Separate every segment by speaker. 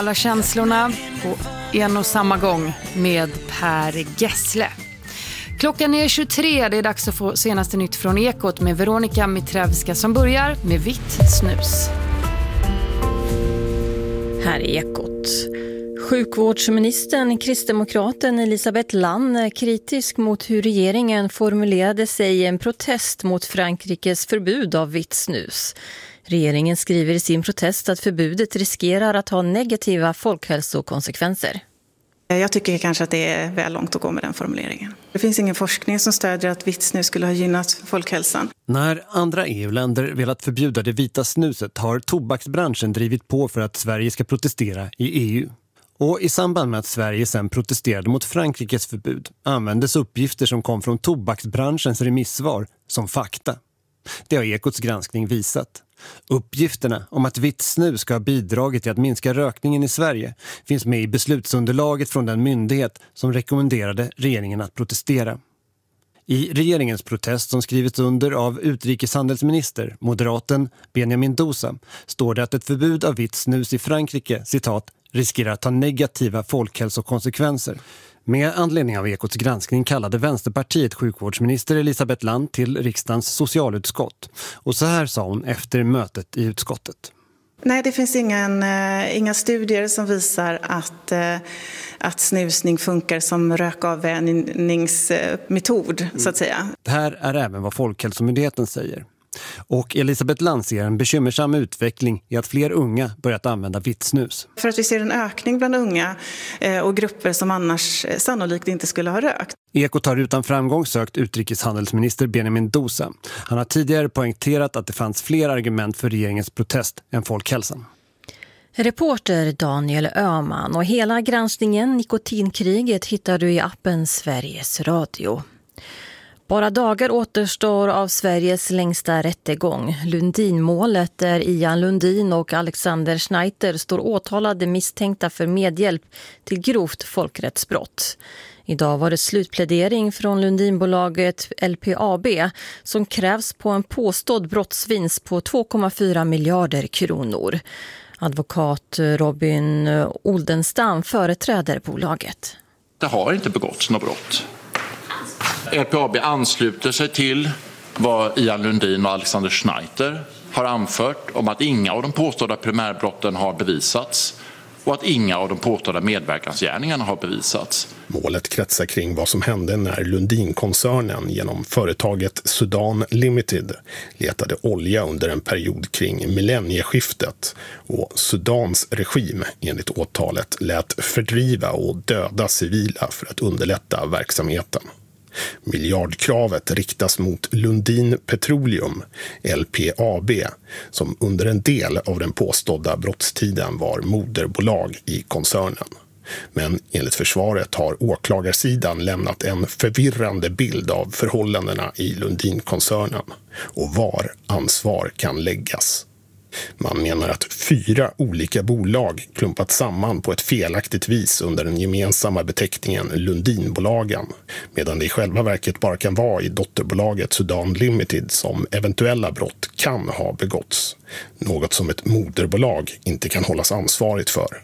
Speaker 1: Alla känslorna på en och samma gång med Per Gessle. Klockan är 23, det är dags att få senaste nytt från Ekot med Veronica Mitrevska som börjar med vitt snus.
Speaker 2: Här är Ekot. Sjukvårdsministern, kristdemokraten Elisabeth Lann, är kritisk mot hur regeringen formulerade sig i en protest mot Frankrikes förbud av vitt snus. Regeringen skriver i sin protest att förbudet riskerar att ha negativa folkhälsokonsekvenser.
Speaker 3: Jag tycker kanske att det är väl långt att gå med den formuleringen. Det finns ingen forskning som stödjer att vitt snus skulle ha gynnat folkhälsan.
Speaker 4: När andra EU-länder velat förbjuda det vita snuset har tobaksbranschen drivit på för att Sverige ska protestera i EU. Och i samband med att Sverige sedan protesterade mot Frankrikes förbud användes uppgifter som kom från tobaksbranschens remissvar som fakta. Det har Ekots granskning visat. Uppgifterna om att vitt snus ska ha bidragit till att minska rökningen i Sverige finns med i beslutsunderlaget från den myndighet som rekommenderade regeringen att protestera. I regeringens protest som skrivits under av utrikeshandelsminister, moderaten Benjamin Dosa, står det att ett förbud av vitt snus i Frankrike, citat, riskerar att ha negativa folkhälsokonsekvenser. Med anledning av Ekots granskning kallade Vänsterpartiet sjukvårdsminister Elisabeth Lann till riksdagens socialutskott. Och så här sa hon efter mötet i utskottet.
Speaker 3: Nej, det finns inga studier som visar att snusning funkar som rökavvänjningsmetod, så att säga.
Speaker 4: Det här är även vad Folkhälsomyndigheten säger. Och Elisabeth Lann ser en bekymmersam utveckling i att fler unga börjat använda vitt snus.
Speaker 3: För att vi ser en ökning bland unga och grupper som annars sannolikt inte skulle ha rökt.
Speaker 4: Ekot har utan framgång sökt utrikeshandelsminister Benjamin Dosa. Han har tidigare poängterat att det fanns fler argument för regeringens protest än folkhälsan.
Speaker 2: Reporter Daniel Öhman och hela granskningen Nikotinkriget hittar du i appen Sveriges Radio. Bara dagar återstår av Sveriges längsta rättegång. Lundinmålet där Ian Lundin och Alexander Schneider står åtalade misstänkta för medhjälp till grovt folkrättsbrott. Idag var det slutplädering från Lundinbolaget LPAB som krävs på en påstådd brottsvinst på 2,4 miljarder kronor. Advokat Robin Oldenstam företräder bolaget.
Speaker 5: Det har inte begåtts något brott. LPAB ansluter sig till vad Ian Lundin och Alexander Schneider har anfört om att inga av de påstådda primärbrotten har bevisats och att inga av de påstådda medverkansgärningarna har bevisats.
Speaker 6: Målet kretsar kring vad som hände när Lundin-koncernen genom företaget Sudan Limited letade olja under en period kring millennieskiftet och Sudans regim enligt åtalet lät fördriva och döda civila för att underlätta verksamheten. Miljardkravet riktas mot Lundin Petroleum, LPAB, som under en del av den påstådda brottstiden var moderbolag i koncernen. Men enligt försvaret har åklagarsidan lämnat en förvirrande bild av förhållandena i Lundin-koncernen och var ansvar kan läggas. Man menar att 4 olika bolag klumpat samman på ett felaktigt vis under den gemensamma beteckningen Lundinbolagen, medan det i själva verket bara kan vara i dotterbolaget Sudan Limited som eventuella brott kan ha begåtts. Något som ett moderbolag inte kan hållas ansvarigt för.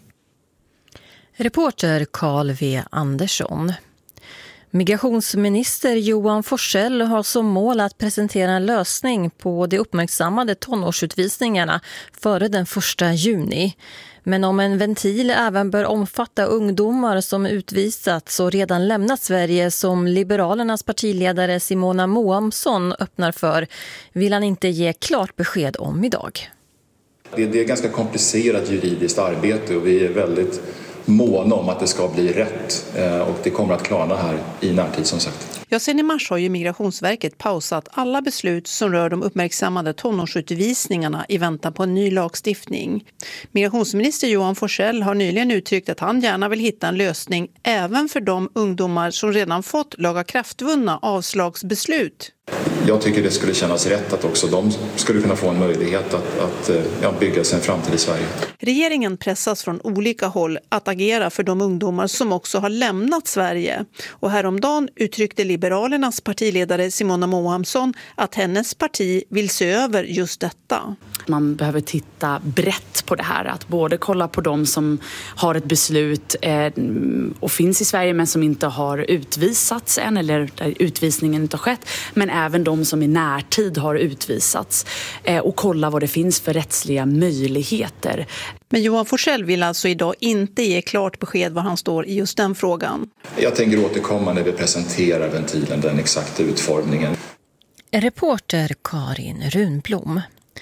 Speaker 2: Reporter Carl V. Andersson. Migrationsminister Johan Forssell har som mål att presentera en lösning på de uppmärksammade tonårsutvisningarna före den 1 juni. Men om en ventil även bör omfatta ungdomar som utvisats och redan lämnat Sverige som Liberalernas partiledare Simona Moamsson öppnar för vill han inte ge klart besked om idag.
Speaker 7: Det är ganska komplicerat juridiskt arbete och vi är väldigt måna om att det ska bli rätt och det kommer att klarna här i närtid som sagt.
Speaker 8: Ja, sen i mars har ju Migrationsverket pausat alla beslut som rör de uppmärksammade tonårsutvisningarna i väntan på en ny lagstiftning. Migrationsminister Johan Forssell har nyligen uttryckt att han gärna vill hitta en lösning även för de ungdomar som redan fått lagakraftvunna avslagsbeslut.
Speaker 7: Jag tycker det skulle kännas rätt att också de skulle kunna få en möjlighet att bygga sig en framtid i Sverige.
Speaker 8: Regeringen pressas från olika håll att agera för de ungdomar som också har lämnat Sverige. Och häromdagen uttryckte Liberalernas partiledare Simona Mohamsson att hennes parti vill se över just detta.
Speaker 9: Man behöver titta brett på det här. Att både kolla på de som har ett beslut och finns i Sverige men som inte har utvisats än eller där utvisningen inte har skett. Men även de som i närtid har utvisats och kolla vad det finns för rättsliga möjligheter.
Speaker 8: Men Johan Forssell vill alltså idag inte ge klart besked var han står i just den frågan.
Speaker 7: Jag tänker återkomma när vi presenterar ventilen, den exakta utformningen.
Speaker 2: Reporter Karin Runblom.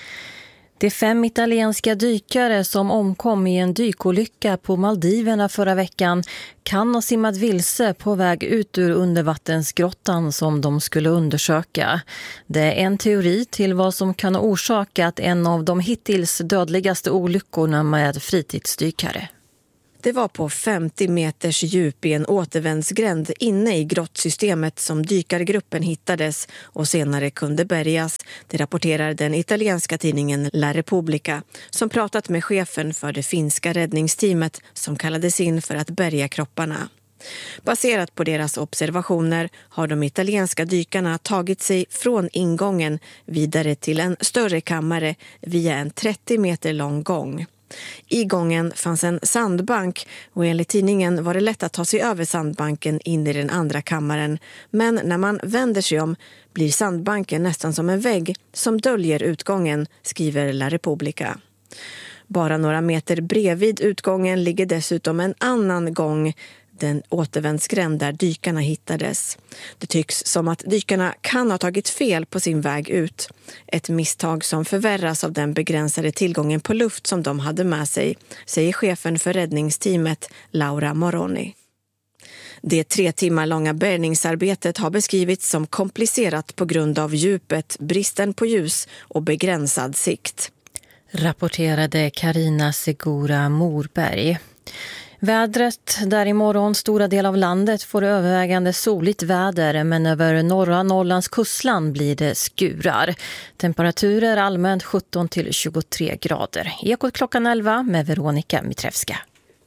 Speaker 2: De 5 italienska dykare som omkom i en dykolycka på Maldiverna förra veckan kan ha simmat vilse på väg ut ur undervattensgrottan som de skulle undersöka. Det är en teori till vad som kan ha orsakat en av de hittills dödligaste olyckorna med fritidsdykare. Det var på 50 meters djup i en återvändsgränd inne i grottsystemet som dykargruppen hittades och senare kunde bärgas. Det rapporterar den italienska tidningen La Repubblica som pratat med chefen för det finska räddningsteamet som kallades in för att bärga kropparna. Baserat på deras observationer har de italienska dykarna tagit sig från ingången vidare till en större kammare via en 30 meter lång gång. I gången fanns en sandbank och enligt tidningen var det lätt att ta sig över sandbanken in i den andra kammaren. Men när man vänder sig om blir sandbanken nästan som en vägg som döljer utgången, skriver La Repubblica. Bara några meter bredvid utgången ligger dessutom en annan gång, den återvändsgränd där dykarna hittades. Det tycks som att dykarna kan ha tagit fel på sin väg ut. Ett misstag som förvärras av den begränsade tillgången på luft som de hade med sig, säger chefen för räddningsteamet Laura Moroni. Det 3 timmar långa bärgningsarbetet har beskrivits som komplicerat på grund av djupet, bristen på ljus och begränsad sikt. Rapporterade Carina Segura Morberg. Vädret där imorgon stora del av landet får övervägande soligt väder men över norra Norrlands kustland blir det skurar. Temperaturer allmänt 17 till 23 grader. Ekot klockan 11 med Veronica Mitrevska.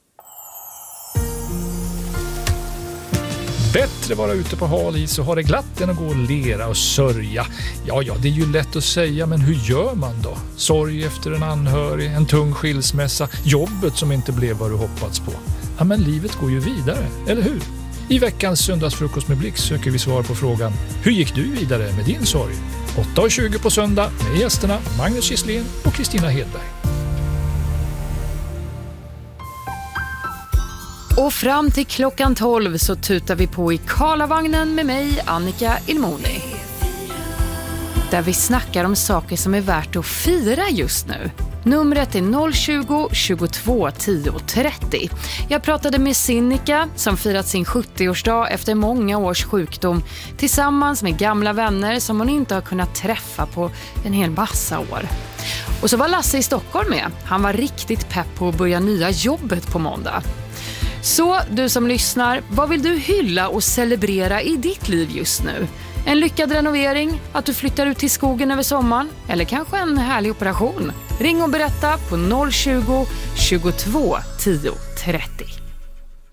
Speaker 10: Bättre vara ute på hal is och ha det glatt än att gå och lera och sörja. Ja, det är ju lätt att säga, men hur gör man då? Sorg efter en anhörig, en tung skilsmässa, jobbet som inte blev vad du hoppats på. Ja, men livet går ju vidare, eller hur? I veckans söndagsfrukost med Blix söker vi svar på frågan: hur gick du vidare med din sorg? 8:20 på söndag med gästerna Magnus Gisslén och Kristina Hedberg.
Speaker 1: Och fram till klockan 12 så tutar vi på i Karlavagnen med mig, Annika Ilmoni. Där vi snackar om saker som är värt att fira just nu. Numret är 020 22 10 30. Jag pratade med Sinikka som firat sin 70-årsdag efter många års sjukdom tillsammans med gamla vänner som hon inte har kunnat träffa på en hel massa år. Och så var Lasse i Stockholm med. Han var riktigt pepp på att börja nya jobbet på måndag. Så du som lyssnar, vad vill du hylla och celebrera i ditt liv just nu? En lyckad renovering, att du flyttar ut till skogen över sommaren eller kanske en härlig operation? Ring och berätta på 020 22 10 30.